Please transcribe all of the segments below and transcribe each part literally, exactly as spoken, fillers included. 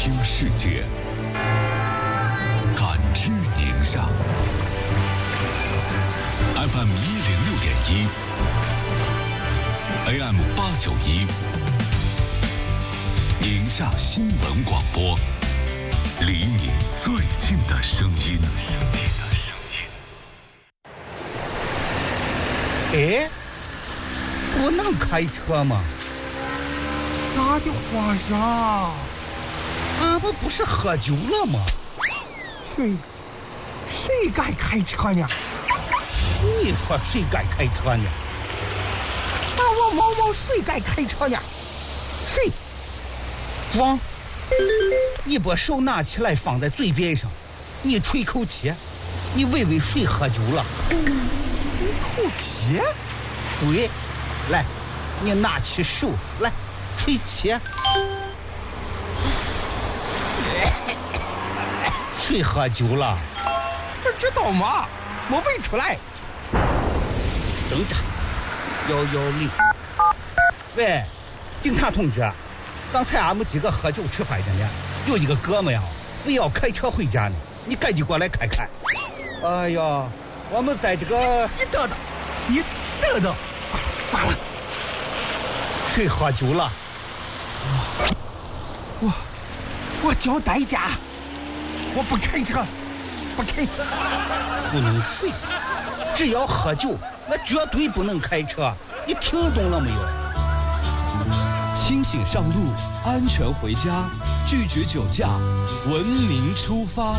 听世界，感知宁夏。F M 一零六点一 ，A M 八九一，宁夏新闻广播，离你最近的声音。 哎，我能开车吗？ 咋的，皇上？ 俺们不是喝酒了吗？ 谁谁敢开车呢？ 你说谁敢开车呢？ 把我毛毛谁敢开车呢？谁？ 王，你把手拿起来放在嘴边上，你吹口气，你问问谁喝酒了？ 吹口气？ 对，来，你拿起手来吹气。谁喝酒了？ 不知道吗？我问出来。 等着，幺幺零。喂，警察同志，刚才俺们几个喝酒吃饭的呢，有一个哥们呀，非要开车回家呢，你赶紧过来看看。哎呀，我们在这个…… 你等等，你等等，完了， 谁喝酒了？ 我我交代价，我不开车，不开， 不能睡，只要喝酒，那绝对不能开车。你听懂了没有？ 清醒上路，安全回家，拒绝酒驾，文明出发。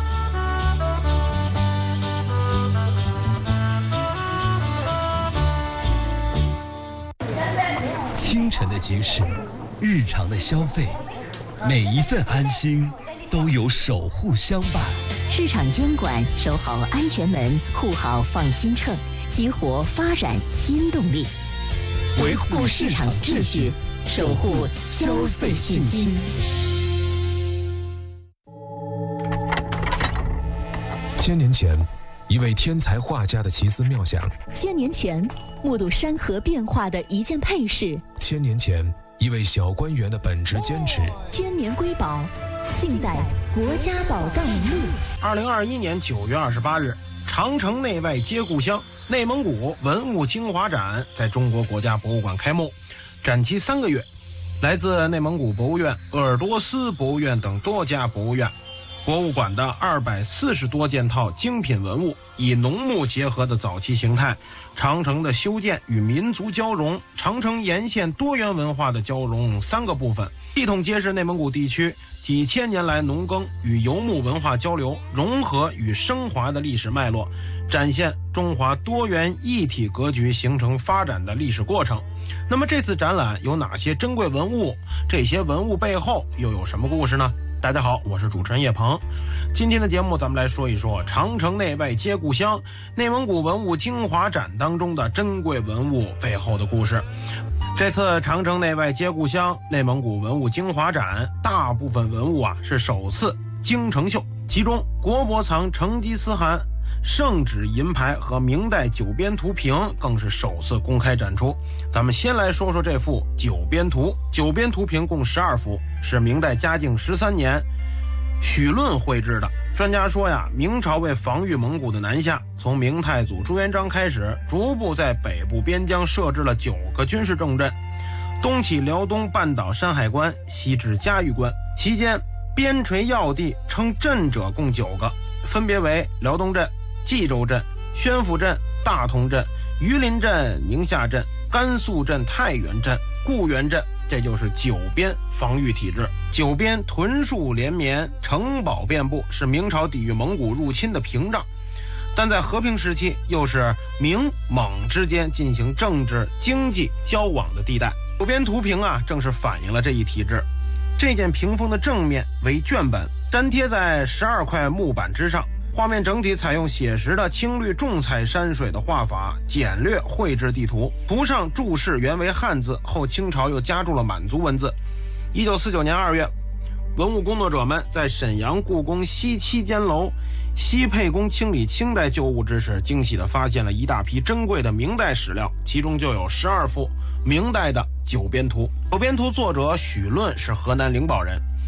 清晨的集市，日常的消费，每一份安心都有守护相伴。 市场监管，守好安全门，护好放心秤，激活发展新动力，维护市场秩序，守护消费信心。 千年前，一位天才画家的奇思妙想； 千年前，目睹山河变化的一件配饰； 千年前，一位小官员的本职坚持。 千年瑰宝，尽在国家宝藏名录。 二零二一年九月二十八日，长城内外皆故乡内蒙古文物精华展在中国国家博物馆开幕，展期三个月。来自内蒙古博物院、鄂尔多斯博物院等多家博物院、博物馆的二百四十多件套精品文物，以农牧结合的早期形态，长城的修建与民族交融，长城沿线多元文化的交融三个部分，一统揭示内蒙古地区几千年来农耕与游牧文化交流融合与升华的历史脉络，展现中华多元一体格局形成发展的历史过程。那么这次展览有哪些珍贵文物？这些文物背后又有什么故事呢？大家好，我是主持人叶鹏。今天的节目咱们来说一说长城内外皆故乡内蒙古文物精华展当中的珍贵文物背后的故事。这次长城内外皆故乡内蒙古文物精华展，大部分文物啊是首次京城秀，其中国博藏成吉思汗圣旨银牌和明代九边图屏更是首次公开展出。咱们先来说说这幅九边图。九边图屏共十二幅，是明代嘉靖十三年许论绘制的。专家说呀，明朝为防御蒙古的南下，从明太祖朱元璋开始，逐步在北部边疆设置了九个军事重镇，东起辽东半岛山海关，西至嘉峪关，期间边陲要地称镇者共九个，分别为辽东镇、冀州镇、宣府镇、大同镇、榆林镇、宁夏镇、甘肃镇、太原镇、固原镇，这就是九边防御体制。九边屯戍连绵，城堡遍布，是明朝抵御蒙古入侵的屏障，但在和平时期又是明蒙之间进行政治经济交往的地带。九边图屏啊，正是反映了这一体制。这件屏风的正面为卷本，粘贴在十二块木板之上，画面整体采用写实的青绿重彩山水的画法，简略绘制地图。图上注释原为汉字，后清朝又加注了满族文字。一九四九年二月，文物工作者们在沈阳故宫西七间楼西沛宫清理清代旧物之时，惊喜地发现了一大批珍贵的明代史料，其中就有十二幅明代的九边图。九边图作者许论是河南灵宝人，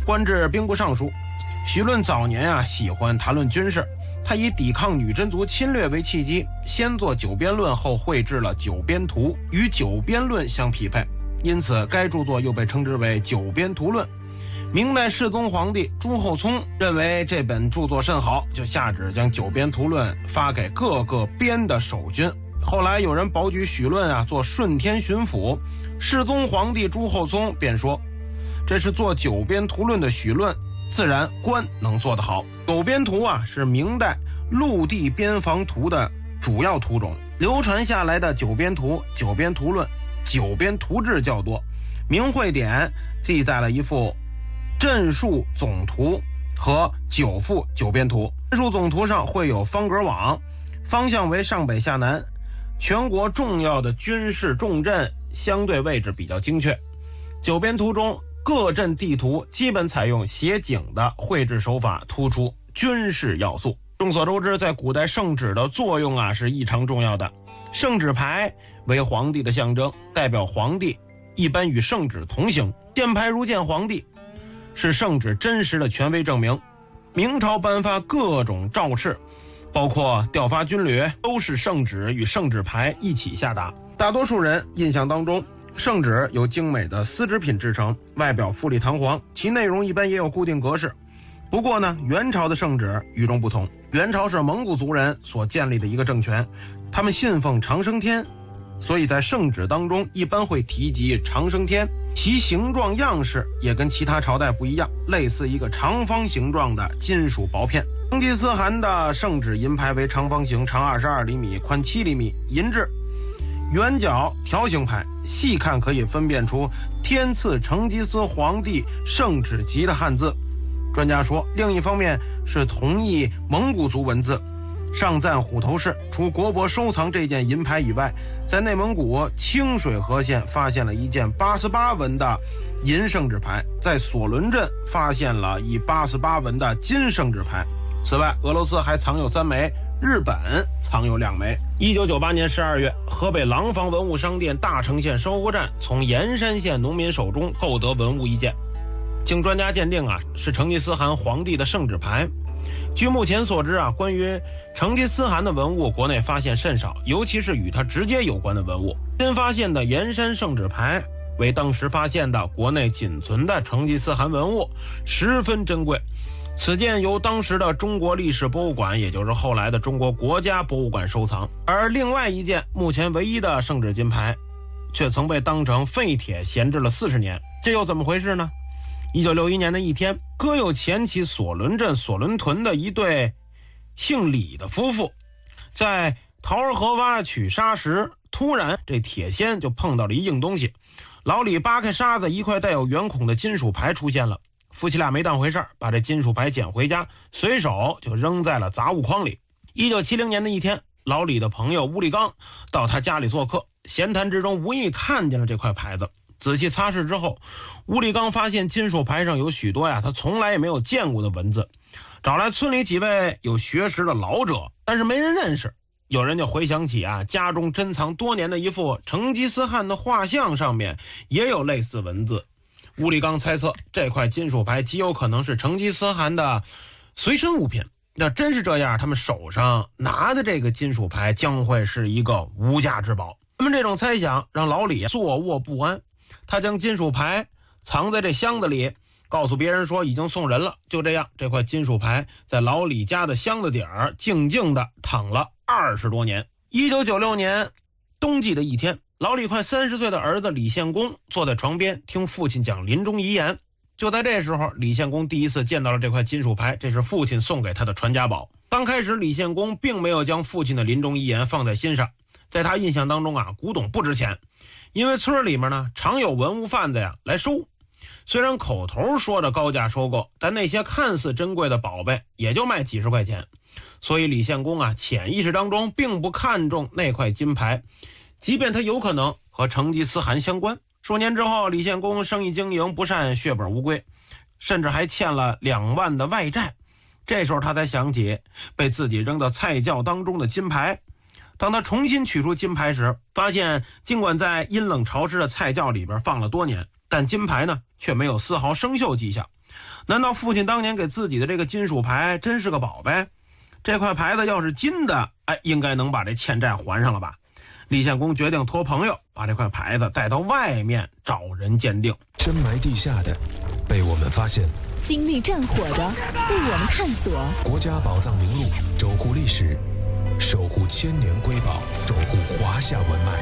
官至兵部尚书。许论早年啊喜欢谈论军事，他以抵抗女真族侵略为契机，先作《九边论》，后绘制了《九边图》，与《九边论》相匹配，因此该著作又被称之为《九边图论》。明代世宗皇帝朱厚熜认为这本著作甚好，就下旨将《九边图论》发给各个边的守军。后来有人保举许论啊做顺天巡抚，世宗皇帝朱厚熜便说，这是做《九边图论》的许论，自然官能做得好。九边图啊是明代陆地边防图的主要图种，流传下来的九边图、九边图论、九边图志较多。明慧典记载了一幅镇戍总图和九幅九边图。镇戍总图上绘有方格网，方向为上北下南，全国重要的军事重镇相对位置比较精确。九边图中各镇地图基本采用写景的绘制手法，突出军事要素。众所周知，在古代圣旨的作用啊是异常重要的。圣旨牌为皇帝的象征，代表皇帝一般与圣旨同行。见牌如见皇帝，是圣旨真实的权威证明。明朝颁发各种诏敕，包括调发军旅，都是圣旨与圣旨牌一起下达。大多数人印象当中，圣旨由精美的丝织品制成，外表富丽堂皇，其内容一般也有固定格式。不过呢，元朝的圣旨与众不同。元朝是蒙古族人所建立的一个政权，他们信奉长生天，所以在圣旨当中一般会提及长生天。其形状样式也跟其他朝代不一样，类似一个长方形状的金属薄片。成吉思汗的圣旨银牌为长方形，长二十二厘米，宽七厘米，银质，圆角条形牌，细看可以分辨出天赐成吉思皇帝圣旨集的汉字。专家说，另一方面是同意蒙古族文字。上赞虎头氏除国博收藏这件银牌以外，在内蒙古清水河县发现了一件八十八文的银圣旨牌，在索伦镇发现了以八十八文的金圣旨牌。此外，俄罗斯还藏有三枚，日本藏有两枚。一九九八年十二月，河北廊坊文物商店大城县收购站从盐山县农民手中购得文物一件，经专家鉴定啊，是成吉思汗皇帝的圣旨牌。据目前所知啊，关于成吉思汗的文物，国内发现甚少，尤其是与他直接有关的文物。新发现的盐山圣旨牌为当时发现的国内仅存的成吉思汗文物，十分珍贵。此件由当时的中国历史博物馆，也就是后来的中国国家博物馆收藏。而另外一件目前唯一的圣旨金牌，却曾被当成废铁闲置了四十年，这又怎么回事呢？一九六一年的一天，搁有前旗索伦镇索伦屯的一对姓李的夫妇，在桃儿河洼取沙时，突然这铁锨就碰到了一硬东西。老李扒开沙子，一块带有圆孔的金属牌出现了。夫妻俩没当回事，把这金属牌捡回家，随手就扔在了杂物筐里。一九七零年的一天，老李的朋友乌力刚到他家里做客，闲谈之中无意看见了这块牌子。仔细擦拭之后，乌力刚发现金属牌上有许多呀他从来也没有见过的文字，找来村里几位有学识的老者，但是没人认识。有人就回想起啊家中珍藏多年的一幅成吉思汗的画像，上面也有类似文字。乌力刚猜测这块金属牌极有可能是成吉思汗的随身物品，那真是这样，他们手上拿的这个金属牌将会是一个无价之宝。他们这种猜想让老李坐卧不安，他将金属牌藏在这箱子里，告诉别人说已经送人了。就这样，这块金属牌在老李家的箱子底儿静静地躺了二十多年。一九九六年冬季的一天，老李快三十岁的儿子李献公坐在床边听父亲讲临终遗言。就在这时候，李献公第一次见到了这块金属牌，这是父亲送给他的传家宝。刚开始李献公并没有将父亲的临终遗言放在心上，在他印象当中啊，古董不值钱，因为村里面呢常有文物贩子呀来收。虽然口头说着高价收购，但那些看似珍贵的宝贝也就卖几十块钱。所以李献公啊潜意识当中并不看重那块金牌，即便它有可能和成吉思汗相关。数年之后，李献公生意经营不善，血本无归，甚至还欠了两万的外债。这时候他才想起被自己扔到菜窖当中的金牌。当他重新取出金牌时，发现尽管在阴冷潮湿的菜窖里边放了多年，但金牌呢却没有丝毫生锈迹象。 难道父亲当年给自己的这个金属牌真是个宝贝？这块牌子要是金的，哎，应该能把这欠债还上了吧？李献公决定托朋友把这块牌子带到外面找人鉴定。 深埋地下的被我们发现， 经历战火的被我们探索。 国家宝藏名录，守护历史，守护千年瑰宝，守护华夏文脉。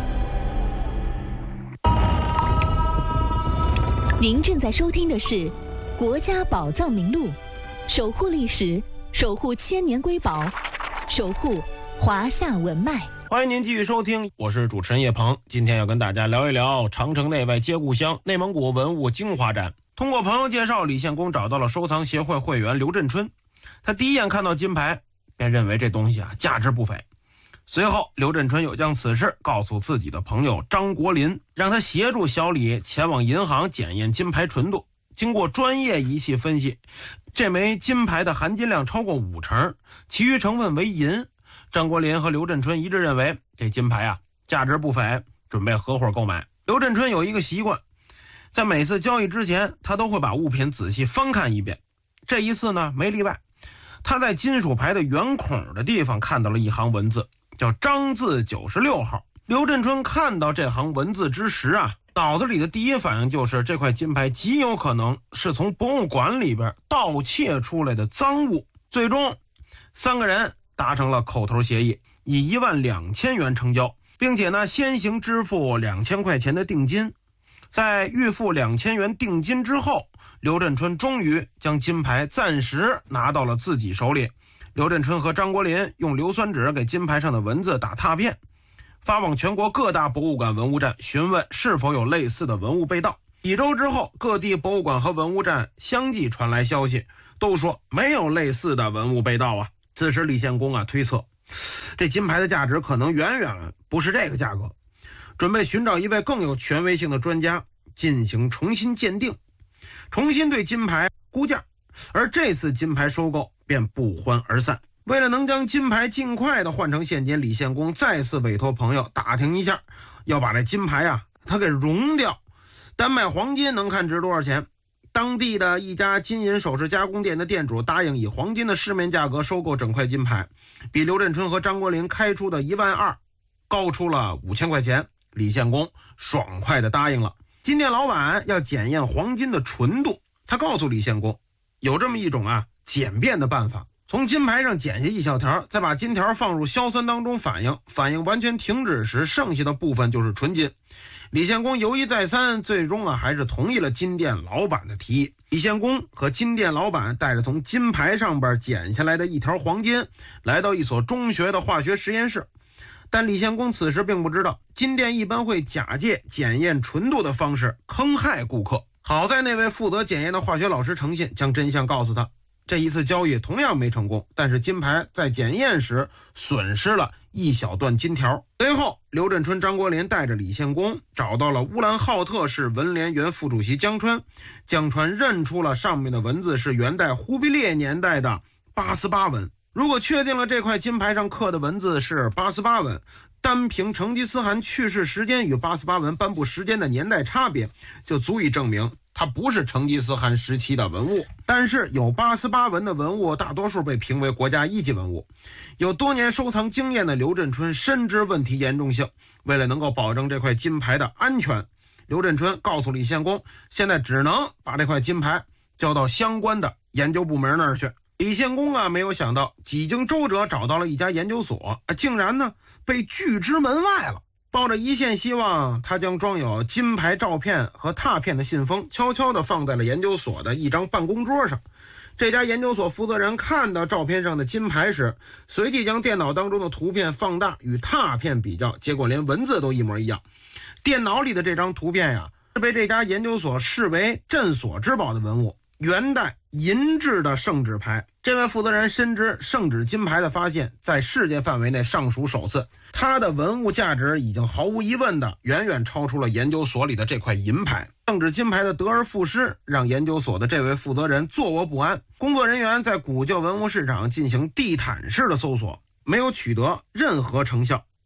您正在收听的是《国家宝藏名录》，守护历史，守护千年瑰宝，守护华夏文脉。 欢迎您继续收听，我是主持人叶鹏。今天要跟大家聊一聊长城内外接故乡内蒙古文物精华展。通过朋友介绍，李献公找到了收藏协会会员刘振春。他第一眼看到金牌便认为这东西啊价值不菲。随后刘振春又将此事告诉自己的朋友张国林，让他协助小李前往银行检验金牌纯度。经过专业仪器分析，这枚金牌的含金量超过五成，其余成分为银。张国林和刘振春一致认为这金牌啊价值不菲，准备合伙购买。刘振春有一个习惯，在每次交易之前他都会把物品仔细翻看一遍。这一次呢没例外，他在金属牌的圆孔的地方看到了一行文字，叫张字九十六号。刘振春看到这行文字之时啊，脑子里的第一反应就是这块金牌极有可能是从博物馆里边盗窃出来的赃物。最终三个人达成了口头协议，以一万两千元成交，并且呢先行支付两千块钱的定金。在预付两千元定金之后，刘振春终于将金牌暂时拿到了自己手里。刘振春和张国林用硫酸纸给金牌上的文字打拓片，发往全国各大博物馆文物站询问是否有类似的文物被盗。几周之后，各地博物馆和文物站相继传来消息，都说没有类似的文物被盗啊。此时李献公啊推测，这金牌的价值可能远远不是这个价格，准备寻找一位更有权威性的专家进行重新鉴定，重新对金牌估价。而这次金牌收购便不欢而散。为了能将金牌尽快的换成现金，李献公再次委托朋友打听一下，要把这金牌啊它给熔掉，单卖黄金能看值多少钱。当地的一家金银首饰加工店的店主答应以黄金的市面价格收购整块金牌，比刘振春和张国林开出的一万二高出了五千块钱。李献公爽快地答应了。金店老板要检验黄金的纯度，他告诉李献公，有这么一种啊简便的办法，从金牌上剪下一小条，再把金条放入硝酸当中反应，反应完全停止时，剩下的部分就是纯金。李献公犹豫再三，最终啊还是同意了金店老板的提议。李献公和金店老板带着从金牌上边剪下来的一条黄金，来到一所中学的化学实验室。但李献公此时并不知道，金店一般会假借检验纯度的方式坑害顾客。好在那位负责检验的化学老师诚信，将真相告诉他。这一次交易同样没成功，但是金牌在检验时损失了一小段金条。随后刘振春、张国林带着李献公找到了乌兰浩特市文联原副主席江川。江川认出了上面的文字是元代忽必烈年代的八思巴文。如果确定了这块金牌上刻的文字是八思巴文，单凭成吉思汗去世时间与八思巴文颁布时间的年代差别，就足以证明它不是成吉思汗时期的文物。但是有八思巴文的文物大多数被评为国家一级文物。有多年收藏经验的刘振春深知问题严重性，为了能够保证这块金牌的安全，刘振春告诉李献公，现在只能把这块金牌交到相关的研究部门那儿去。李献公啊，没有想到几经周折找到了一家研究所，啊、竟然呢被拒之门外了。抱着一线希望，他将装有金牌照片和拓片的信封悄悄地放在了研究所的一张办公桌上。这家研究所负责人看到照片上的金牌时，随即将电脑当中的图片放大与拓片比较，结果连文字都一模一样。电脑里的这张图片呀，是被这家研究所视为镇所之宝的文物，元代银制的圣旨牌。这位负责人深知圣旨金牌的发现在世界范围内尚属首次，它的文物价值已经毫无疑问的远远超出了研究所里的这块银牌。圣旨金牌的得而复失让研究所的这位负责人坐卧不安，工作人员在古旧文物市场进行地毯式的搜索，没有取得任何成效。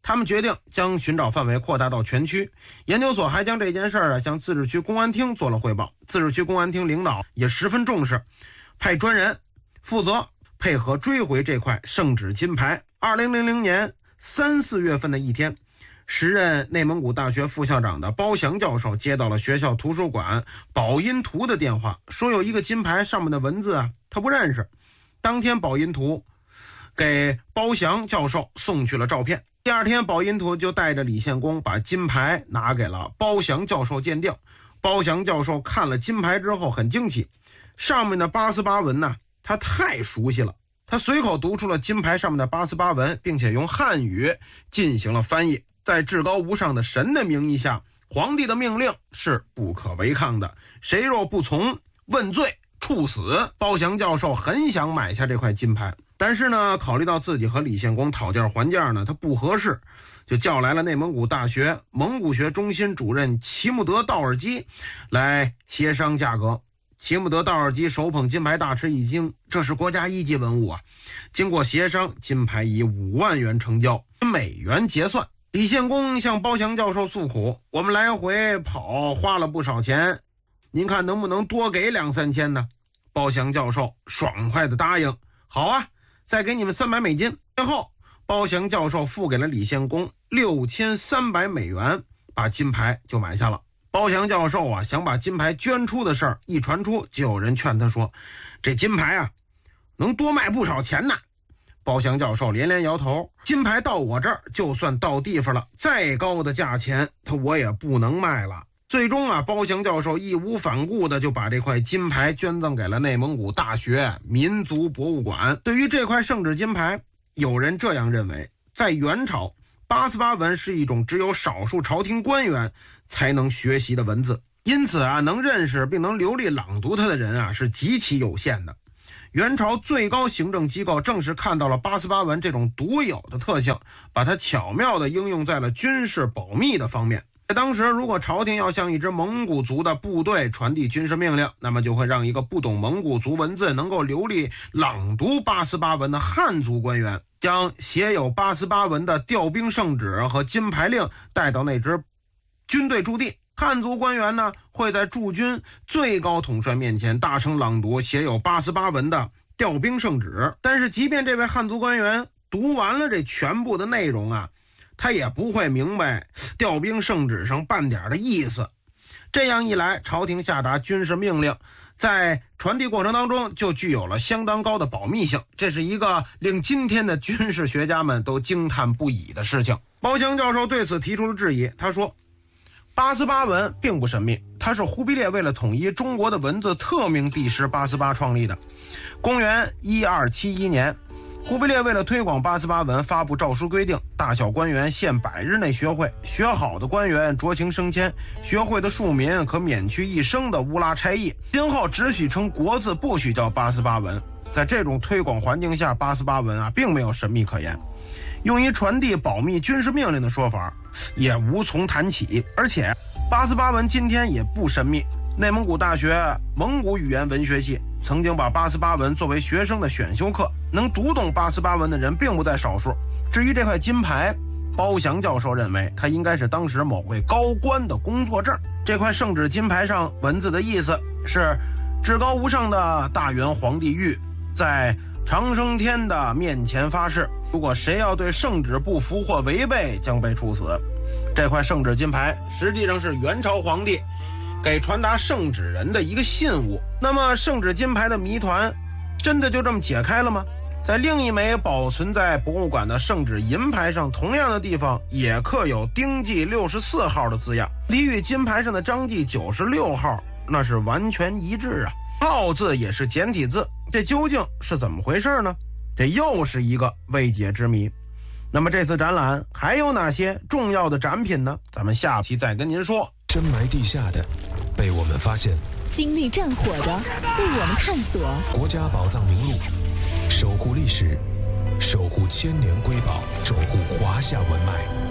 他们决定将寻找范围扩大到全区。研究所还将这件事儿啊向自治区公安厅做了汇报。自治区公安厅领导也十分重视，派专人负责配合追回这块圣旨金牌。二零零零年三四月份的一天，时任内蒙古大学副校长的包祥教授接到了学校图书馆宝音图的电话，说有一个金牌上面的文字啊他不认识。当天宝音图给包祥教授送去了照片，第二天宝音图就带着李献公把金牌拿给了包祥教授鉴定。包祥教授看了金牌之后很惊奇，上面的八思巴文呢他太熟悉了，他随口读出了金牌上面的八思巴文，并且用汉语进行了翻译。在至高无上的神的名义下，皇帝的命令是不可违抗的，谁若不从，问罪处死。包祥教授很想买下这块金牌，但是呢考虑到自己和李献公讨价还价呢他不合适，就叫来了内蒙古大学蒙古学中心主任齐木德道尔基来协商价格。齐木德道尔基手捧金牌大吃一惊，这是国家一级文物啊！经过协商，金牌以五万元成交，美元结算。李献公向包祥教授诉苦，我们来回跑花了不少钱，您看能不能多给两三千呢？包祥教授爽快的答应，好啊，再给你们三百美金。最后包祥教授付给了李献公六千三百美元，把金牌就买下了。包祥教授啊想把金牌捐出的事儿一传出，就有人劝他说，这金牌啊能多卖不少钱呢。包祥教授连连摇头，金牌到我这儿就算到地方了，再高的价钱他我也不能卖了。最终啊包祥教授义无反顾的就把这块金牌捐赠给了内蒙古大学民族博物馆。对于这块圣旨金牌，有人这样认为，在元朝八思巴文是一种只有少数朝廷官员才能学习的文字，因此啊能认识并能流利朗读它的人啊是极其有限的。元朝最高行政机构正是看到了八思巴文这种独有的特性，把它巧妙地应用在了军事保密的方面。在当时，如果朝廷要向一支蒙古族的部队传递军事命令，那么就会让一个不懂蒙古族文字能够流利朗读八思巴文的汉族官员，将写有八思巴文的调兵圣旨和金牌令带到那支军队驻地。汉族官员呢，会在驻军最高统帅面前大声朗读写有八思巴文的调兵圣旨。但是即便这位汉族官员读完了这全部的内容啊，他也不会明白调兵圣旨上半点的意思。这样一来，朝廷下达军事命令在传递过程当中就具有了相当高的保密性，这是一个令今天的军事学家们都惊叹不已的事情。包祥教授对此提出了质疑，他说，八思巴文并不神秘，它是忽必烈为了统一中国的文字特命帝师八思巴创立的。公元一二七一年，忽必烈为了推广八思巴文发布诏书规定，大小官员限百日内学会，学好的官员酌情升迁，学会的庶民可免去一生的乌拉差役，今后只许称国字，不许叫八思巴文。在这种推广环境下，八思巴文啊并没有神秘可言，用于传递保密军事命令的说法也无从谈起。而且八思巴文今天也不神秘，内蒙古大学蒙古语言文学系曾经把八思巴文作为学生的选修课，能读懂八思巴文的人并不在少数。至于这块金牌，包祥教授认为它应该是当时某位高官的工作证。这块圣旨金牌上文字的意思是，至高无上的大元皇帝御在长生天的面前发誓，如果谁要对圣旨不服或违背，将被处死。这块圣旨金牌实际上是元朝皇帝给传达圣旨人的一个信物。那么圣旨金牌的谜团真的就这么解开了吗？在另一枚保存在博物馆的圣旨银牌上，同样的地方也刻有丁记六十四号的字样，离与金牌上的章记九十六号那是完全一致啊。号字也是简体字，这究竟是怎么回事呢？这又是一个未解之谜。那么这次展览还有哪些重要的展品呢？咱们下期再跟您说。 深埋地下的被我们发现， 经历战火的被我们探索。 国家宝藏名录，守护历史，守护千年瑰宝，守护华夏文脉。